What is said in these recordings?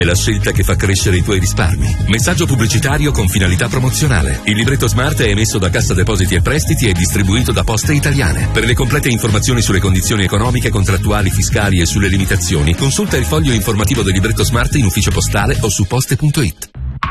È la scelta che fa crescere i tuoi risparmi. Messaggio pubblicitario con finalità promozionale. Il libretto Smart è emesso da Cassa Depositi e Prestiti e distribuito da Poste Italiane. Per le complete informazioni sulle condizioni economiche, contrattuali, fiscali e sulle limitazioni, consulta il foglio informativo del libretto Smart in ufficio postale o su poste.it.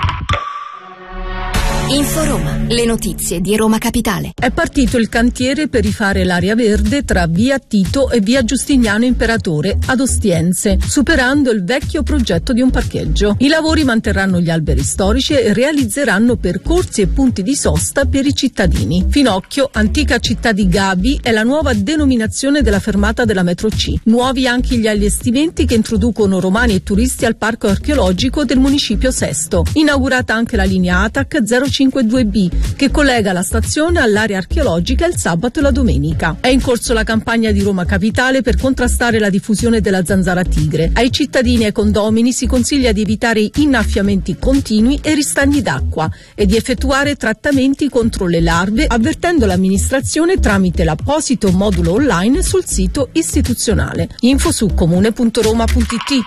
Inforoma, le notizie di Roma Capitale. È partito il cantiere per rifare l'area verde tra via Tito e via Giustiniano Imperatore ad Ostiense, superando il vecchio progetto di un parcheggio. I lavori manterranno gli alberi storici e realizzeranno percorsi e punti di sosta per i cittadini. Finocchio, antica città di Gavi, è la nuova denominazione della fermata della metro C. Nuovi anche gli allestimenti che introducono romani e turisti al parco archeologico del municipio Sesto. Inaugurata anche la linea ATAC 052B che collega la stazione all'area archeologica il sabato e la domenica. È in corso la campagna di Roma Capitale per contrastare la diffusione della zanzara tigre. Ai cittadini e ai condomini si consiglia di evitare innaffiamenti continui e ristagni d'acqua e di effettuare trattamenti contro le larve, avvertendo l'amministrazione tramite l'apposito modulo online sul sito istituzionale. Info su comune.roma.it.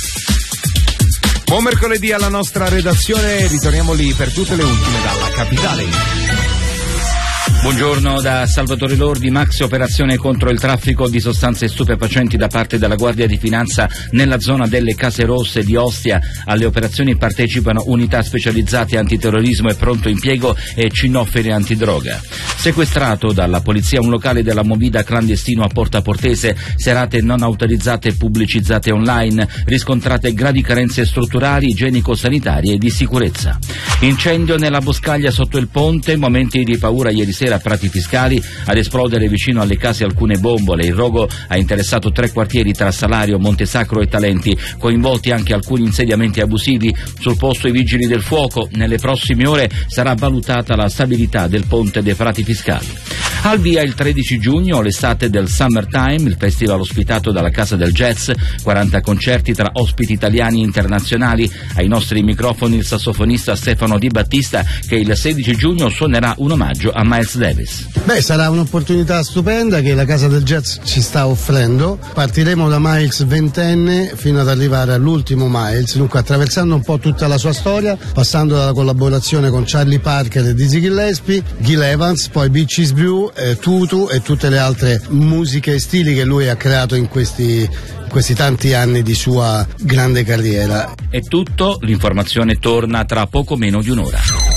Buon mercoledì alla nostra redazione, ritorniamo lì per tutte le ultime dalla capitale. Buongiorno da Salvatore Lordi. Maxi operazione contro il traffico di sostanze stupefacenti da parte della Guardia di Finanza nella zona delle Case Rosse di Ostia. Alle operazioni partecipano unità specializzate antiterrorismo e pronto impiego e cinoferi antidroga. Sequestrato dalla polizia un locale della Movida clandestino a Porta Portese, serate non autorizzate e pubblicizzate online, riscontrate gravi carenze strutturali, igienico-sanitarie e di sicurezza. Incendio nella boscaglia sotto il ponte, momenti di paura ieri sera a Prati Fiscali, ad esplodere vicino alle case alcune bombole. Il rogo ha interessato 3 quartieri tra Salario, Montesacro e Talenti, coinvolti anche alcuni insediamenti abusivi. Sul posto i vigili del fuoco. Nelle prossime ore sarà valutata la stabilità del ponte dei Prati Fiscali. Al via il 13 giugno l'estate del Summertime, il festival ospitato dalla Casa del Jazz, 40 concerti tra ospiti italiani e internazionali. Ai nostri microfoni il sassofonista Stefano Di Battista, che il 16 giugno suonerà un omaggio a Miles Davis. Sarà un'opportunità stupenda che la Casa del Jazz ci sta offrendo. Partiremo da Miles ventenne fino ad arrivare all'ultimo Miles, dunque attraversando un po' tutta la sua storia, passando dalla collaborazione con Charlie Parker e Dizzy Gillespie, Gil Evans, poi Beaches Brew, Tutu e tutte le altre musiche e stili che lui ha creato in questi tanti anni di sua grande carriera. È tutto, l'informazione torna tra poco meno di un'ora.